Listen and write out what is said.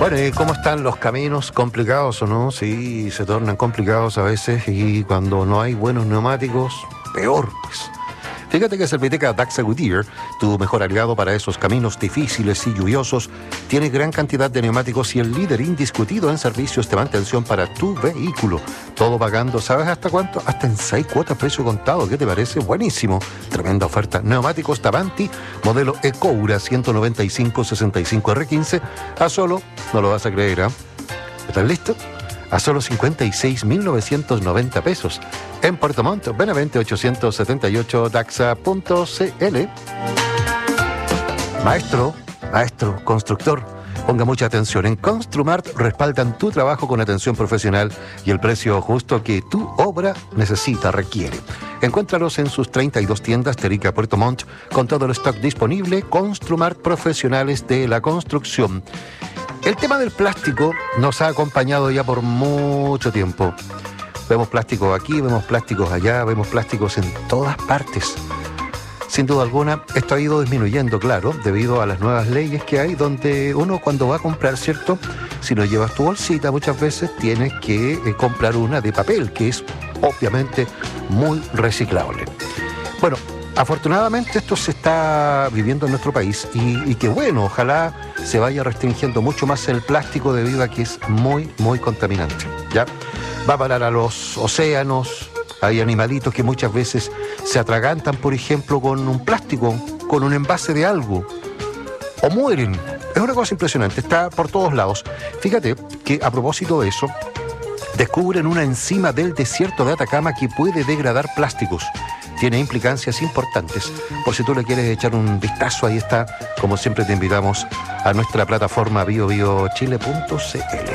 Bueno, ¿y cómo están los caminos? ¿Complicados o no? Sí, se tornan complicados a veces y cuando no hay buenos neumáticos, peor, pues. Fíjate que Serviteca Daxa Goodyear, tu mejor aliado para esos caminos difíciles y lluviosos, tiene gran cantidad de neumáticos y el líder indiscutido en servicios de mantención para tu vehículo. Todo pagando, ¿sabes hasta cuánto? Hasta en 6 cuotas precio contado. ¿Qué te parece? Buenísimo. Tremenda oferta. Neumáticos Tavanti, modelo Ecoura 195-65R15, a solo, no lo vas a creer, ¿eh? ¿Estás listo? A solo 56.990 pesos. En Puerto Montt, Benavente 878, daxa.cl. Maestro, constructor, ponga mucha atención. En Construmart respaldan tu trabajo con atención profesional y el precio justo que tu obra requiere. Encuéntralos en sus 32 tiendas de Arica, Puerto Montt, con todo el stock disponible. Construmart, profesionales de la construcción. El tema del plástico nos ha acompañado ya por mucho tiempo. Vemos plásticos aquí, vemos plásticos allá, vemos plásticos en todas partes. Sin duda alguna, esto ha ido disminuyendo, claro, debido a las nuevas leyes que hay, donde uno cuando va a comprar, ¿cierto? Si no llevas tu bolsita, muchas veces tienes que comprar una de papel, que es obviamente muy reciclable. Bueno, afortunadamente esto se está viviendo en nuestro país y que bueno, ojalá se vaya restringiendo mucho más el plástico debido a que es muy, muy contaminante, ¿ya? Va a parar a los océanos, hay animalitos que muchas veces se atragantan, por ejemplo, con un plástico, con un envase de algo, o mueren. Es una cosa impresionante, está por todos lados. Fíjate que a propósito de eso, descubren una enzima del desierto de Atacama que puede degradar plásticos. Tiene implicancias importantes. Por si tú le quieres echar un vistazo, ahí está. Como siempre te invitamos a nuestra plataforma biobiochile.cl.